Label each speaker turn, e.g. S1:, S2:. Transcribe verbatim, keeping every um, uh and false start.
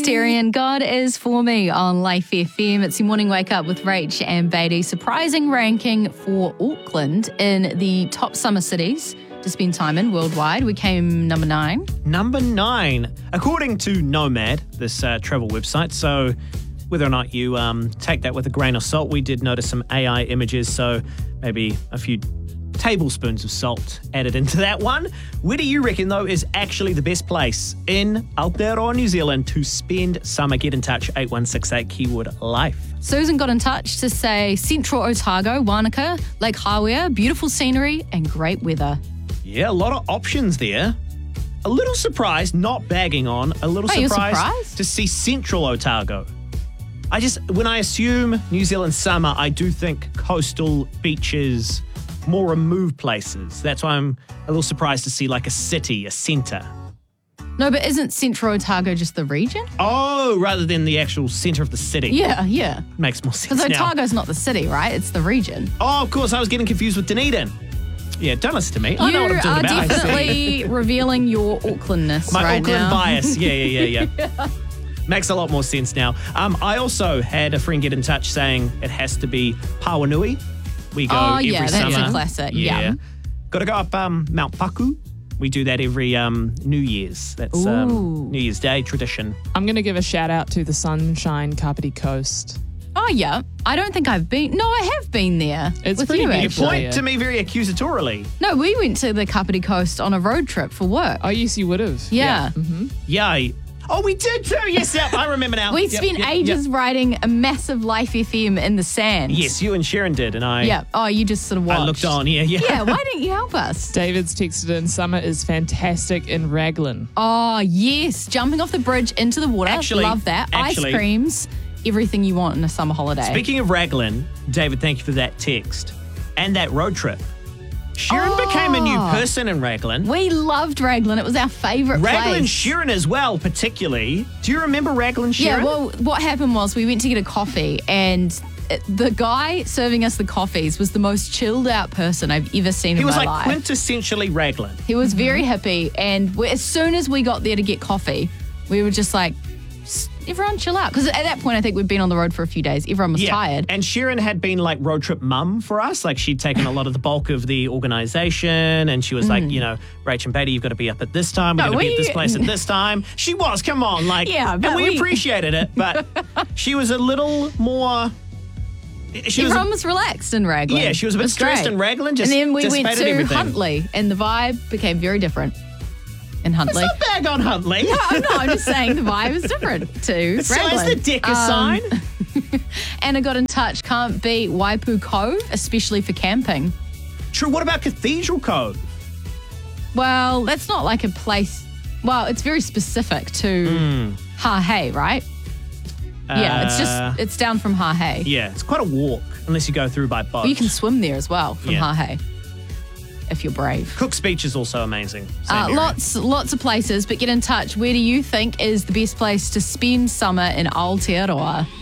S1: Darian, God is for me on Life F M. It's your morning wake up with Rach and Beatty. Surprising ranking for Auckland in the top summer cities to spend time in worldwide. We came number nine.
S2: Number nine, according to Nomad, this uh, travel website. So whether or not you um, take that with a grain of salt, we did notice some A I images. So maybe a few tablespoons of salt added into that one. Where do you reckon, though, is actually the best place in Aotearoa, New Zealand to spend summer? Get in touch, eight one six eight, keyword life.
S1: Susan got in touch to say Central Otago, Wanaka, Lake Hawea, beautiful scenery and great weather.
S2: Yeah, a lot of options there. A little surprised, not bagging on, a little
S1: Wait, you're
S2: surprised,
S1: surprised
S2: to see Central Otago. I just, when I assume New Zealand summer, I do think coastal beaches, more removed places. That's why I'm a little surprised to see like a city, a centre.
S1: No, but isn't Central Otago just the region?
S2: Oh, rather than the actual centre of the city.
S1: Yeah, yeah.
S2: Makes more sense
S1: Because
S2: now.
S1: Otago's not the city, right? It's the region.
S2: Oh, of course, I was getting confused with Dunedin. Yeah, don't listen to me. I
S1: you
S2: know what I'm talking
S1: are
S2: about.
S1: definitely revealing your Aucklandness
S2: My
S1: right
S2: Auckland
S1: now.
S2: bias. Yeah, yeah, yeah, yeah. yeah. Makes a lot more sense now. Um, I also had a friend get in touch saying it has to be Pauanui. We go
S1: Oh,
S2: every
S1: yeah, that's
S2: summer.
S1: a classic. Yeah.
S2: Got to go up um, Mount Paku. We do that every um, New Year's. That's um,
S1: Ooh.
S2: New Year's Day tradition.
S3: I'm going to give a shout out to the Sunshine Kapiti Coast.
S1: Oh, yeah. I don't think I've been. No, I have been there.
S3: It's
S1: with
S3: pretty
S1: you,
S3: beautiful.
S1: actually.
S2: Point
S3: yeah.
S2: to me very accusatorily.
S1: No, we went to the Kapiti Coast on a road trip for work.
S3: Oh, yes, you would have.
S1: Yeah.
S2: Yeah. I- Oh, we did too. Yes, yep, I remember now.
S1: We
S2: Yep,
S1: spent
S2: yep,
S1: ages
S2: yep.
S1: writing a massive Life F M in the sand.
S2: Yes, you and Sharon did, and I.
S1: Yeah. Oh, you just sort of watched.
S2: I looked on. Yeah, yeah.
S1: Yeah, why didn't you help us?
S3: David's texted in, summer is fantastic in Raglan.
S1: Oh, yes. Jumping off the bridge into the water.
S2: Actually-
S1: Love that.
S2: actually-
S1: Ice creams. Everything you want in a summer holiday.
S2: Speaking of Raglan, David, thank you for that text and that road trip. Sharon
S1: Oh.
S2: became a new person in Raglan.
S1: We loved Raglan. It was our favourite
S2: Raglan
S1: place.
S2: Sharon as well, particularly. Do you remember Raglan
S1: Yeah,
S2: Sharon?
S1: well, what happened was we went to get a coffee and it- the guy serving us the coffees was the most chilled out person I've ever seen
S2: he
S1: in
S2: was
S1: my
S2: like
S1: life.
S2: quintessentially Raglan.
S1: He was very hippie, and we, as soon as we got there to get coffee, we were just like, "S- everyone chill out. Because at that point, I think we'd been on the road for a few days. Everyone was
S2: Yeah.
S1: tired.
S2: And Sharon had been like road trip mum for us. Like she'd taken a lot of the bulk of the organisation, and she was like, you know, Rach and Beatty, you've got to be up at this time. We're
S1: No,
S2: going to be
S1: we-
S2: at this place at this time. She was, come on. Like,
S1: Yeah,
S2: and
S1: but
S2: we,
S1: we-
S2: appreciated it, but she was a little more... She was a-
S1: Everyone was relaxed in Raglan.
S2: Yeah, she was a
S1: It
S2: bit stressed
S1: great.
S2: in Raglan, just
S1: And then we went
S2: dissipated
S1: to
S2: everything.
S1: Huntley, and the vibe became very different in Huntley.
S2: It's not bag on Huntley.
S1: No, I'm not. I'm just saying the vibe is different to
S2: So as
S1: Raglan.
S2: the Decker
S1: Um,
S2: sign.
S1: Anna got in touch. Can't beat Waipu Cove, especially for camping.
S2: True, what about Cathedral Cove?
S1: Well, that's not like a place. Well, it's very specific to
S2: Hmm.
S1: Hahei, right? yeah, it's
S2: Uh,
S1: just it's down from Hahei.
S2: Yeah, it's quite a walk, unless you go through by boat.
S1: But you can swim there as well from
S2: Yeah.
S1: Hahei if you're brave.
S2: Cook's Beach is also amazing. Same
S1: Uh,
S2: area.
S1: lots, lots of places, but get in touch. Where do you think is the best place to spend summer in Aotearoa?